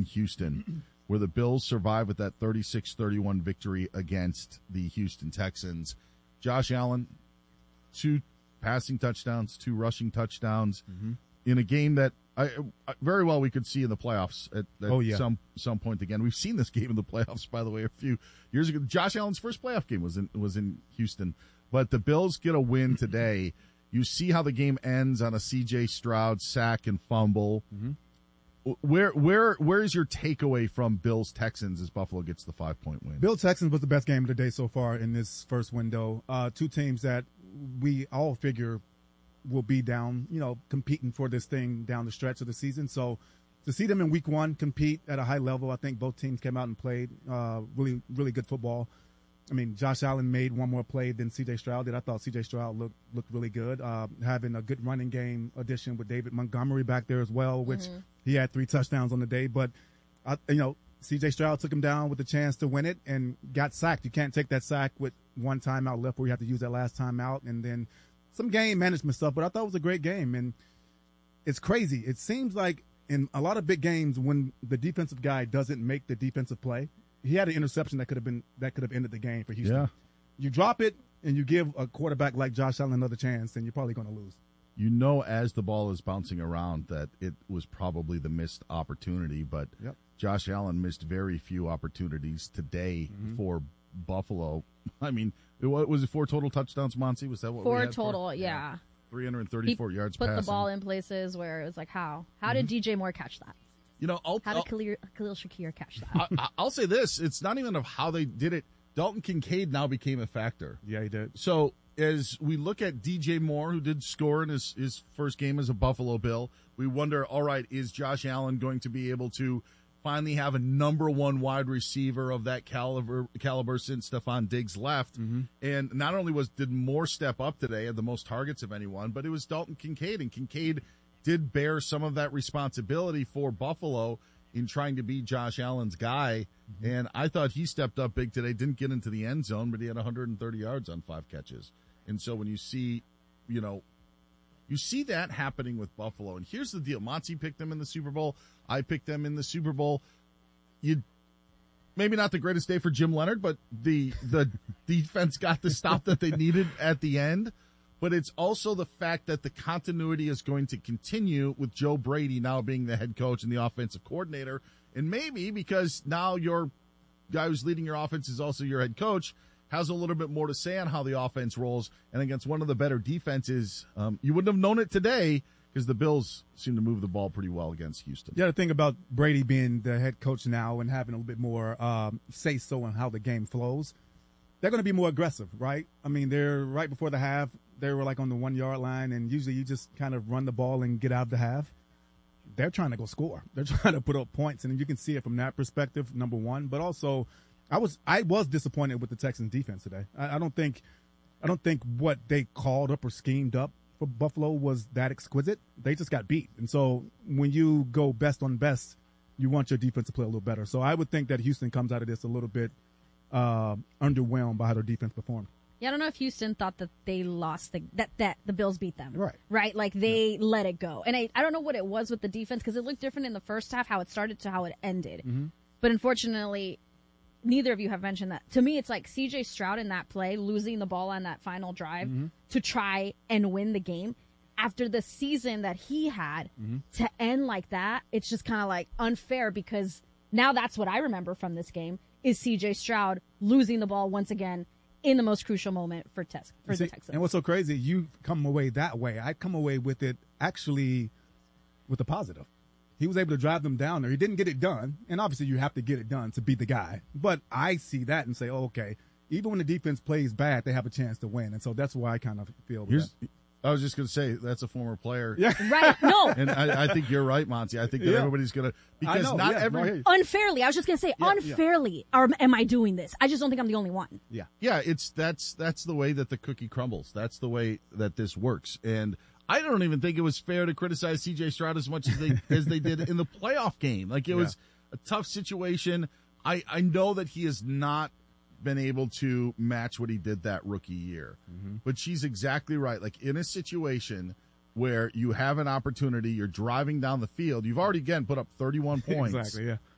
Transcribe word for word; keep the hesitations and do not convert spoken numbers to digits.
Houston, where the Bills survived with that thirty-six thirty-one victory against the Houston Texans. Josh Allen, two passing touchdowns, two rushing touchdowns mm-hmm. in a game that I, I very well we could see in the playoffs at, at oh, yeah. some some point again. We've seen this game in the playoffs, by the way, a few years ago. Josh Allen's first playoff game was in was in Houston, but the Bills get a win today. You see how the game ends on a C J Stroud sack and fumble. Mm-hmm. Where where where is your takeaway from Bills Texans as Buffalo gets the five point win? Bills Texans was the best game of the day so far in this first window. Uh, two teams that we all figure will be down, you know, competing for this thing down the stretch of the season. So to see them in week one compete at a high level, I think both teams came out and played uh, really, really good football. I mean, Josh Allen made one more play than C J Stroud did. I thought C J Stroud looked looked really good. Uh, having a good running game addition with David Montgomery back there as well, which mm-hmm. he had three touchdowns on the day. But, I, you know, C J Stroud took him down with a chance to win it and got sacked. You can't take that sack with one timeout left where you have to use that last timeout. And then some game management stuff. But I thought it was a great game. And it's crazy. It seems like in a lot of big games when the defensive guy doesn't make the defensive play, he had an interception that could have been that could have ended the game for Houston. Yeah. You drop it and you give a quarterback like Josh Allen another chance, then you're probably going to lose. You know, as the ball is bouncing around, that it was probably the missed opportunity, but yep. Josh Allen missed very few opportunities today mm-hmm. for Buffalo. I mean, what was it? Four total touchdowns, Monty? Was that what four we had total? For? Yeah, three hundred thirty-four he yards. Put passing. the ball in places where it was like, how? How mm-hmm. did D J Moore catch that? You know, I'll, how did I'll, Khalil, Khalil Shakir catch that? I, I'll say this: it's not even of how they did it. Dalton Kincaid now became a factor. Yeah, he did. So as we look at D J Moore, who did score in his, his first game as a Buffalo Bill, we wonder, all right, is Josh Allen going to be able to finally have a number one wide receiver of that caliber caliber since Stephon Diggs left? Mm-hmm. And not only was did Moore step up today, had the most targets of anyone, but it was Dalton Kincaid, and Kincaid did bear some of that responsibility for Buffalo in trying to be Josh Allen's guy. Mm-hmm. And I thought he stepped up big today, didn't get into the end zone, but he had one hundred thirty yards on five catches. And so when you see, you know, you see that happening with Buffalo. And here's the deal. Monty picked them in the Super Bowl. I picked them in the Super Bowl. You maybe not the greatest day for Jim Leonard, but the the defense got the stop that they needed at the end. But it's also the fact that the continuity is going to continue with Joe Brady now being the head coach and the offensive coordinator. And maybe because now your guy who's leading your offense is also your head coach, has a little bit more to say on how the offense rolls. And against one of the better defenses, um, you wouldn't have known it today because the Bills seem to move the ball pretty well against Houston. Yeah, the thing about Brady being the head coach now and having a little bit more um, say-so on how the game flows, they're going to be more aggressive, right? I mean, they're right before the half. They were like on the one-yard line, and usually you just kind of run the ball and get out of the half. They're trying to go score. They're trying to put up points, and you can see it from that perspective, number one. But also, I was I was disappointed with the Texans' defense today. I, I don't think I don't think what they called up or schemed up for Buffalo was that exquisite. They just got beat. And so when you go best on best, you want your defense to play a little better. So I would think that Houston comes out of this a little bit uh, underwhelmed by how their defense performed. Yeah, I don't know if Houston thought that they lost, the, that that the Bills beat them. Right. Right? Like, they yeah. let it go. And I, I don't know what it was with the defense, because it looked different in the first half, how it started to how it ended. Mm-hmm. But unfortunately, neither of you have mentioned that. To me, it's like C J Stroud in that play, losing the ball on that final drive mm-hmm. to try and win the game. After the season that he had, mm-hmm. to end like that, it's just kind of like unfair, because now that's what I remember from this game, is C J Stroud losing the ball once again in the most crucial moment for, Tex- for See, the Texans. And what's so crazy, you come away that way. I come away with it actually with a positive. He was able to drive them down there. He didn't get it done, and obviously you have to get it done to be the guy. But I see that and say, oh, okay, even when the defense plays bad, they have a chance to win. And so that's why I kind of feel that. I was just going to say, that's a former player. Yeah. Right. No. And I, I think you're right, Monty. I think that yeah. everybody's going to, because know, not yeah, every. no, unfairly. I was just going to say, yeah, unfairly yeah. Are, am I doing this? I just don't think I'm the only one. Yeah. Yeah, it's that's that's the way that the cookie crumbles. That's the way that this works. And I don't even think it was fair to criticize C J Stroud as much as they as they did in the playoff game. Like, it yeah. was a tough situation. I, I know that he has not been able to match what he did that rookie year. Mm-hmm. But she's exactly right. Like, in a situation where you have an opportunity, you're driving down the field, you've already, again, put up thirty-one points. Exactly, yeah.